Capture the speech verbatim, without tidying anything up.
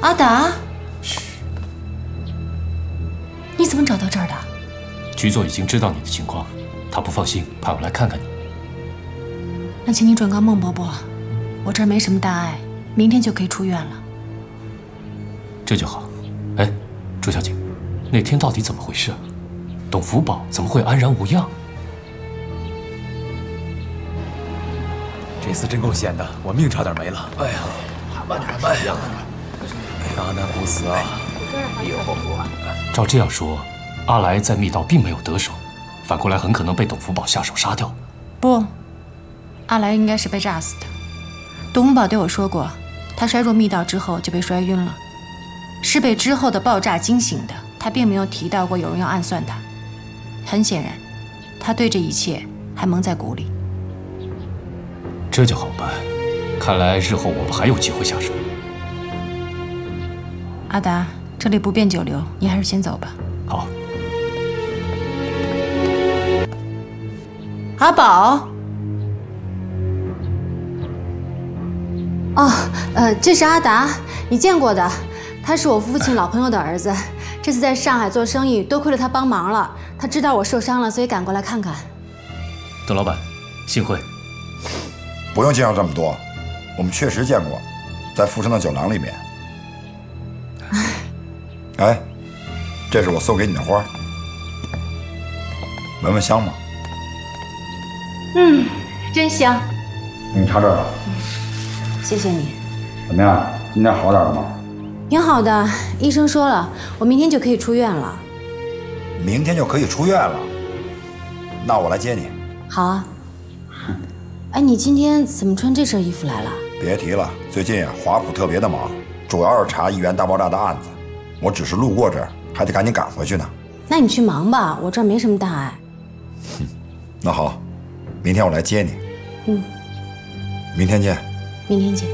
阿达，嘘，你怎么找到这儿的？ 局座已经知道你的情况，他不放心，派我来看看你。 那请你转告孟伯伯，我这儿没什么大碍，明天就可以出院了。 这就好。哎，朱小姐，那天到底怎么回事？董福宝怎么会安然无恙？ 这次真够险的，我命差点没了。哎呀，慢点，慢点。大难不死啊！有后福。 照这样说，阿来在密道并没有得手，反过来很可能被董福宝下手杀掉。 不，阿来应该是被炸死的。董福宝对我说过，他摔入密道之后就被摔晕了，是被之后的爆炸惊醒的。他并没有提到过有人要暗算他。很显然，他对这一切还蒙在鼓里。 这就好办，看来日后我们还有机会下手。 阿达，这里不便久留，你还是先走吧。 好。 阿宝。哦，呃，这是阿达，你见过的，他是我父亲老朋友的儿子，这次在上海做生意，多亏了他帮忙了。他知道我受伤了，所以赶过来看看。 董老板，幸会。 不用介绍这么多，我们确实见过，在富生的酒廊里面。哎，这是我送给你的花，闻闻香吗？ 嗯，真香。 你插这儿了。 谢谢你。 怎么样？今天好点了吗？ 挺好的，医生说了，我明天就可以出院了。 明天就可以出院了？那我来接你。 好啊。哎，你今天怎么穿这身衣服来了？ 别提了，最近啊，华普特别的忙，主要是查亿元大爆炸的案子。我只是路过这儿，还得赶紧赶回去呢。 那你去忙吧，我这儿没什么大碍。 哼，那好，明天我来接你。 嗯， 明天见。 明天见。